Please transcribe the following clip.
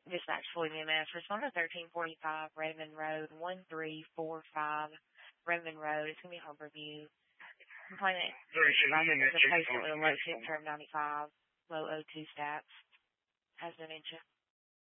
Dispatch Floyd EMS. Respond to 1345 Redmond Road, 1345 Redmond Road. It's going to be Harborview. Complainant is a patient with a low temperature of 95, low O2 stats, has dementia.